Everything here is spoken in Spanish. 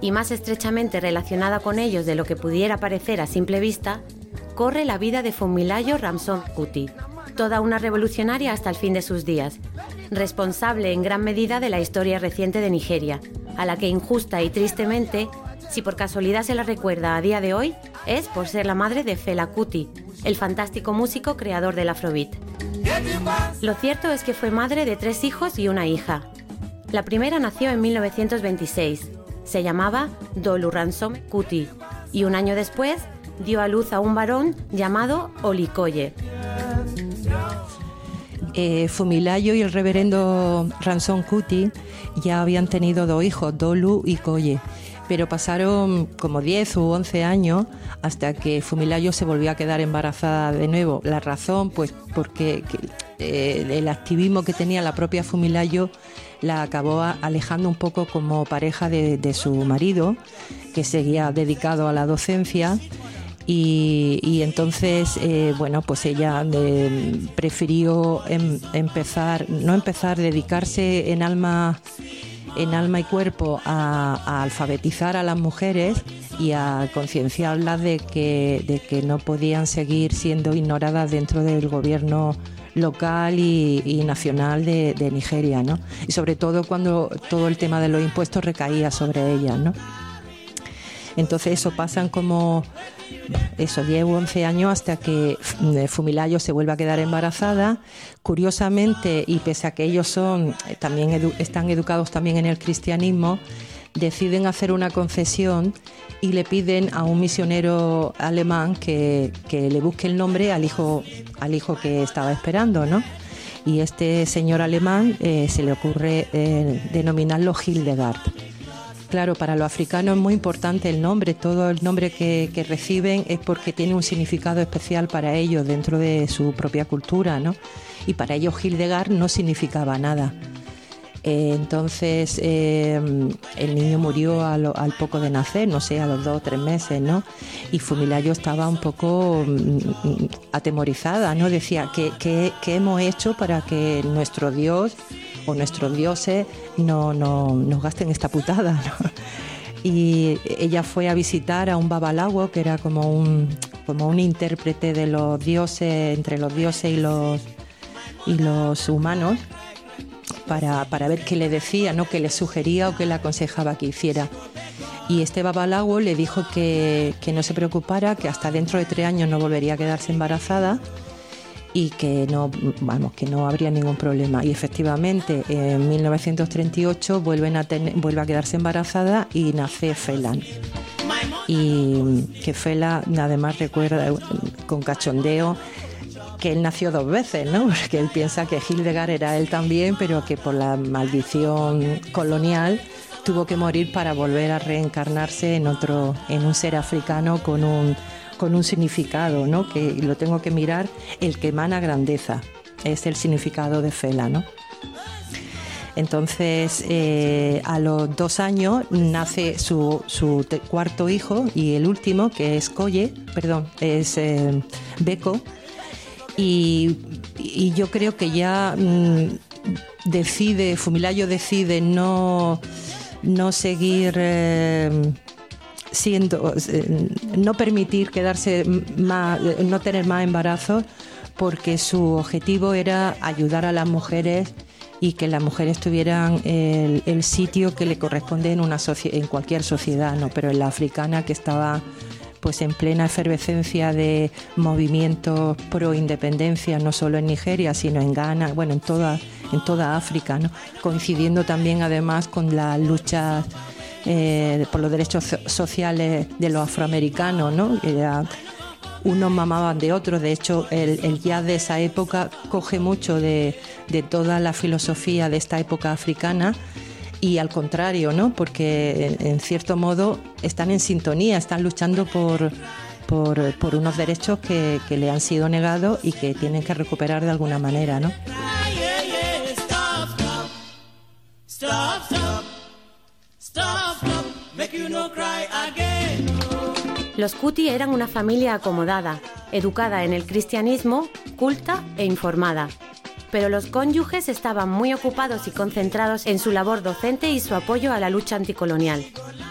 y más estrechamente relacionada con ellos de lo que pudiera parecer a simple vista, corre la vida de Funmilayo Ransome Kuti, toda una revolucionaria hasta el fin de sus días, responsable en gran medida de la historia reciente de Nigeria, a la que injusta y tristemente, si por casualidad se la recuerda a día de hoy, es por ser la madre de Fela Kuti, el fantástico músico creador del Afrobeat. Lo cierto es que fue madre de 3 hijos y una hija. La primera nació en 1926, se llamaba Dolu Ransome Kuti, y un año después dio a luz a un varón llamado Olikoye. Funmilayo y el reverendo Ransome Kuti ya habían tenido 2 hijos, Dolu y Koye, pero pasaron como 10 u 11 años hasta que Funmilayo se volvió a quedar embarazada de nuevo. La razón, pues porque el activismo que tenía la propia Funmilayo la acabó alejando un poco como pareja de su marido, que seguía dedicado a la docencia. Y entonces, pues ella prefirió dedicarse en alma y cuerpo a alfabetizar a las mujeres y a concienciarlas de que no podían seguir siendo ignoradas dentro del gobierno local y nacional de Nigeria, ¿no? Y sobre todo cuando todo el tema de los impuestos recaía sobre ellas, ¿no? Entonces eso pasan como 10 u 11 años hasta que Funmilayo se vuelve a quedar embarazada. Curiosamente, y pese a que ellos están educados también en el cristianismo, deciden hacer una confesión y le piden a un misionero alemán que le busque el nombre al hijo que estaba esperando, ¿no? Y este señor alemán se le ocurre denominarlo Hildegard. Claro, para los africanos es muy importante el nombre. Todo el nombre que reciben es porque tiene un significado especial para ellos dentro de su propia cultura, ¿no? Y para ellos Hildegard no significaba nada. Entonces el niño murió al poco de nacer, no sé, a los 2 o 3 meses, ¿no? Y Funmilayo estaba un poco atemorizada, ¿no? Decía, ¿qué hemos hecho para que nuestro Dios o nuestros dioses no nos gasten esta putada, ¿no? Y ella fue a visitar a un babalawo, que era como un intérprete de los dioses, entre los dioses y los humanos, para ver qué le decía, ¿no? Qué le sugería o qué le aconsejaba que hiciera. Y este babalawo le dijo que no se preocupara, que hasta dentro de 3 años no volvería a quedarse embarazada y que no habría ningún problema. Y efectivamente, en 1938 vuelve a quedarse embarazada y nace Fela. Y que Fela además recuerda con cachondeo que él nació 2 veces, ¿no? Porque él piensa que Hildegard era él también, pero que por la maldición colonial tuvo que morir para volver a reencarnarse en un ser africano con un significado, ¿no? Que lo tengo que mirar, el que emana grandeza, es el significado de Fela, ¿no? Entonces, a los 2 años nace su 4.º hijo y el último, que es Beko, y yo creo que ya Funmilayo decide no seguir no permitir quedarse más, no tener más embarazos, porque su objetivo era ayudar a las mujeres y que las mujeres tuvieran el sitio que le corresponde en cualquier sociedad, ¿no? Pero en la africana, que estaba pues en plena efervescencia de movimientos pro independencia, no solo en Nigeria, sino en Ghana, en toda África, ¿no? Coincidiendo también además con las luchas por los derechos sociales de los afroamericanos, ¿no? Unos mamaban de otros. De hecho, el jazz de esa época coge mucho de toda la filosofía de esta época africana, y al contrario, ¿no? Porque en cierto modo están en sintonía, están luchando por unos derechos que le han sido negados y que tienen que recuperar de alguna manera, ¿no? Los Kuti eran una familia acomodada, educada en el cristianismo, culta e informada. Pero los cónyuges estaban muy ocupados y concentrados en su labor docente y su apoyo a la lucha anticolonial.